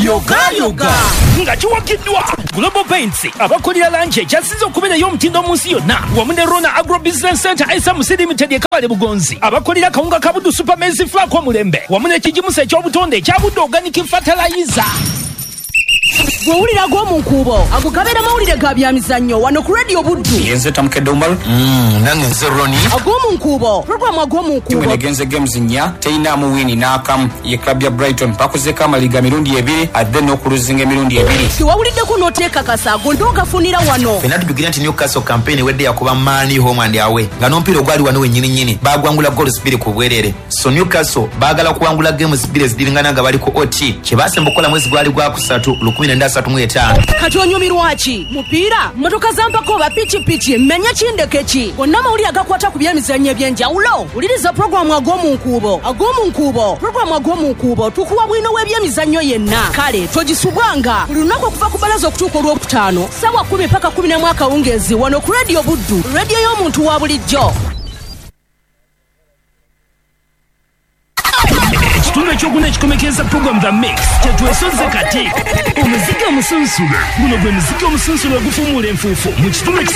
yoga nga kiwakiddwa Global Paints abakulira lanche kyasize okubeerayo omutindo mu nsi yonna wamu ne Rona Agro Business Center SMC Limited ekabale Bugonzi abakulira kawunga kabudu Supermaize Flour Mulembe wamu ne kijimusa eky'obutonde ekyabudde organic fertilizer. Gwewulira gw'omunkuubo agugabira mawulire ga byamizannyo wano ku Radio Buddu yenze tamukedde Umar nange nze Roni agw'omunkuubo programu agw'omunkuubo tumenegenze games nya teina mu wini n'akamu ye club ya Brighton pakuzeko amaliga mirundi 2 adde n'okuluzinga emirundi 2 tiwawuliddeko n'oteeka kasaago ndoogafunira wano fena tubigira nti Newcastle campaign wedde yakuba Mani home and away nga n'omupiira ogwali wano wennyini bagwangula goals 2 ku bwerere so Newcastle baagala kuwangula games 2 ezidingana nga bali ku OT kye baasemba okukola mwezi gwali gwa kusatu 1935 kati onyumirwa ki mupiira mmotoka zampako ba pichi mmenya kindeke ki gonna mawulire agakwata ku byemizannyo eby'enjawulo wuliriza programu ag'omunkuubo programu ag'omunkuubo tukuwa bwino w'ebyemizannyo yenna kale togisubwanga buli lunaku okuva ku balaza okutuuka olwokutaano ssaawa 10 paka 11 akawungeezi wano ku Radio Buddu rediyo y'omuntu wa bulijjo. Ekitundu ekyokuna ekikomekeza program The Mix kyetwesoze kati omuziki omusunsula guno gwe muziki omusunsula ogufumula enfuufu mu kitundu